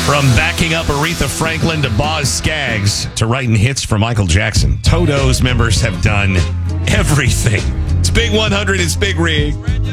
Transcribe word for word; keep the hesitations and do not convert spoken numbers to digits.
From backing up Aretha Franklin to Boz Scaggs to writing hits for Michael Jackson, Toto's members have done everything. It's Big one hundred. It's Big Rig.